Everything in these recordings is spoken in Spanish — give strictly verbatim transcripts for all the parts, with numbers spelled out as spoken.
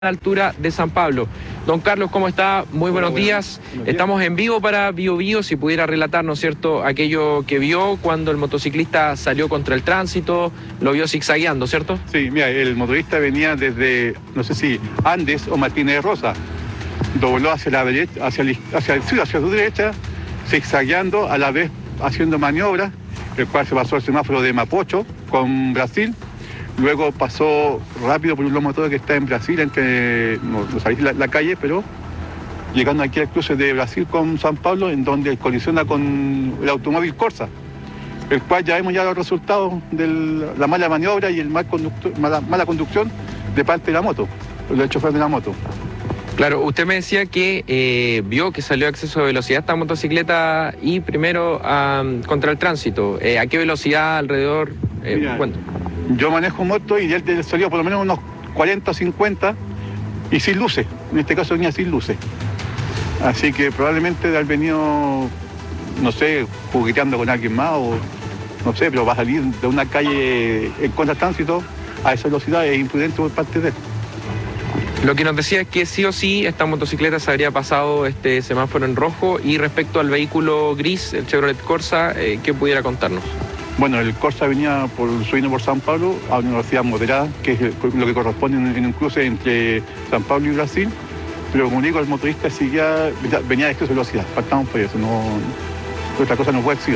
la altura de San Pablo. Don Carlos, ¿cómo está? Muy Hola, buenos buenos, días. buenos días. Estamos en vivo para Bio Bio, si pudiera relatar, ¿no es cierto?, aquello que vio cuando el motociclista salió contra el tránsito, lo vio zigzagueando, ¿cierto? Sí, mira, el motorista venía desde, no sé si Andes o Martínez de Rosa, dobló hacia la derecha, hacia, el, hacia el sur, hacia su derecha, zigzagueando, a la vez haciendo maniobras, el cual se pasó al semáforo de Mapocho con Brasil. Luego pasó rápido por un lomotor que está en Brasil, entre, no, no sabéis la, la calle, pero llegando aquí al cruce de Brasil con San Pablo, en donde colisiona con el automóvil Corsa, el cual ya vemos ya los resultados de la mala maniobra y el mal conductor, mala, mala conducción de parte de la moto, del chofer de la moto. Claro, usted me decía que eh, vio que salió a exceso de velocidad esta motocicleta y primero um, contra el tránsito. Eh, ¿A qué velocidad alrededor? Eh, Mira, ¿cuánto? Yo manejo moto y él salió por lo menos unos cuarenta o cincuenta y sin luces. En este caso venía sin luces. Así que probablemente de haber venido, no sé, jugueteando con alguien más o no sé, pero va a salir de una calle en contra tránsito a esa velocidad es imprudente por parte de él. Lo que nos decía es que sí o sí esta motocicleta se habría pasado este semáforo en rojo. Y respecto al vehículo gris, el Chevrolet Corsa, eh, ¿qué pudiera contarnos? Bueno, el Corsa venía por, subiendo por San Pablo a una velocidad moderada, que es lo que corresponde en, en un cruce entre San Pablo y Brasil, pero como digo, el motorista seguía, venía de exceso de velocidad, faltamos por eso, no, otra cosa no puede ser.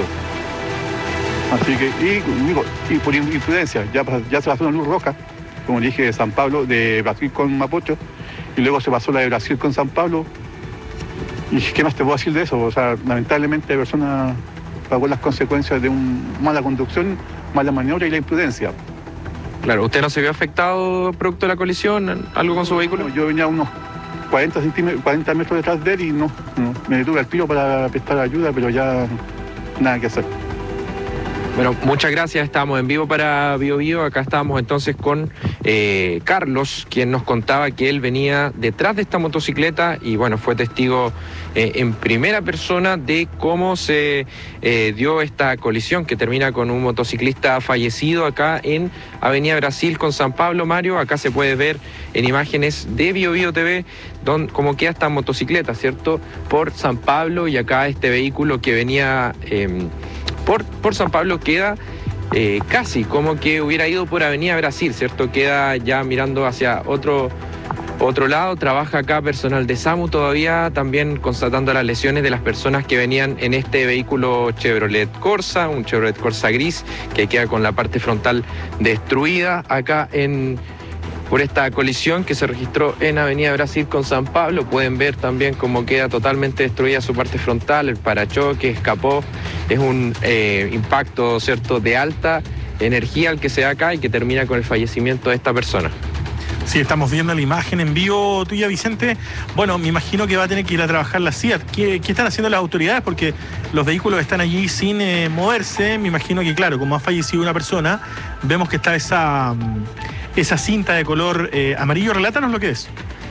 Así que, y, digo, y por imprudencia, ya, ya se pasó una luz roja, como dije, de San Pablo, de Brasil con Mapocho, y luego se pasó la de Brasil con San Pablo. ¿Y qué más te puedo decir de eso? O sea, lamentablemente la persona pagó las consecuencias de una mala conducción, mala maniobra y la imprudencia. Claro, ¿usted no se vio afectado producto de la colisión, algo con su vehículo? Yo venía a unos cuarenta, centímetros, cuarenta metros detrás de él y no, no, me detuve al tiro para prestar ayuda, pero ya nada que hacer. Bueno, muchas gracias. Estamos en vivo para Bio Bio. Acá estábamos entonces con eh, Carlos, quien nos contaba que él venía detrás de esta motocicleta y bueno, fue testigo eh, en primera persona de cómo se eh, dio esta colisión que termina con un motociclista fallecido acá en Avenida Brasil con San Pablo. Mario, acá se puede ver en imágenes de Bio Bio T V don, cómo queda esta motocicleta, ¿cierto? Por San Pablo, y acá este vehículo que venía eh, Por, por San Pablo queda eh, casi como que hubiera ido por Avenida Brasil, ¿cierto? Queda ya mirando hacia otro, otro lado. Trabaja acá personal de SAMU todavía, también constatando las lesiones de las personas que venían en este vehículo Chevrolet Corsa, un Chevrolet Corsa gris que queda con la parte frontal destruida acá en... por esta colisión que se registró en Avenida Brasil con San Pablo. Pueden ver también cómo queda totalmente destruida su parte frontal, el parachoque escapó. Es un eh, impacto, ¿cierto?, de alta energía el que se da acá y que termina con el fallecimiento de esta persona. Sí, estamos viendo la imagen en vivo tuya, Vicente. Bueno, me imagino que va a tener que ir a trabajar la C I A T. ¿Qué, qué están haciendo las autoridades? Porque los vehículos están allí sin eh, moverse. Me imagino que, claro, como ha fallecido una persona, vemos que está esa, esa cinta de color eh, amarillo. Relátanos lo que es.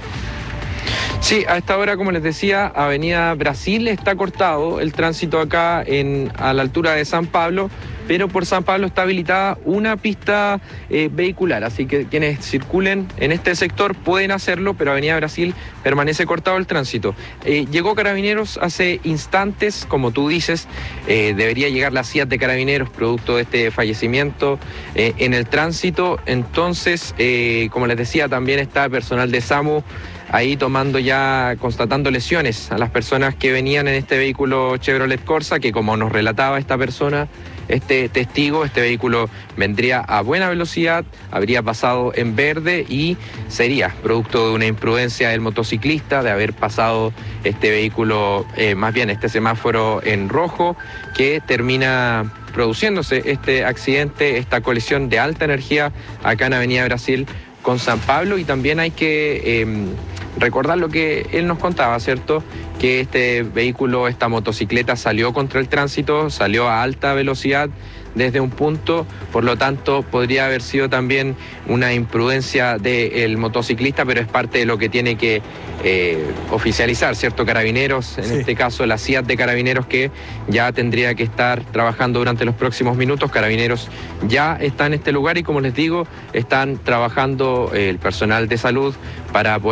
Sí, a esta hora, como les decía, Avenida Brasil está cortado el tránsito acá en, a la altura de San Pablo, pero por San Pablo está habilitada una pista eh, vehicular, así que quienes circulen en este sector pueden hacerlo, pero Avenida Brasil permanece cortado el tránsito. Eh, llegó Carabineros hace instantes, como tú dices, eh, debería llegar la C I A T de Carabineros producto de este fallecimiento eh, en el tránsito. Entonces, eh, como les decía, también está personal de SAMU ahí tomando ya, constatando lesiones a las personas que venían en este vehículo Chevrolet Corsa, que como nos relataba esta persona, este testigo, este vehículo vendría a buena velocidad, habría pasado en verde y sería producto de una imprudencia del motociclista de haber pasado este vehículo, eh, más bien este semáforo en rojo, que termina produciéndose este accidente, esta colisión de alta energía acá en Avenida Brasil con San Pablo. Y también hay que eh, recordar lo que él nos contaba, ¿cierto? Que este vehículo, esta motocicleta salió contra el tránsito, salió a alta velocidad desde un punto, por lo tanto podría haber sido también una imprudencia del motociclista, pero es parte de lo que tiene que eh, oficializar, ¿cierto? Carabineros, en Sí. este caso la C I A T de Carabineros, que ya tendría que estar trabajando durante los próximos minutos. Carabineros ya está en este lugar y, como les digo, están trabajando eh, el personal de salud para poder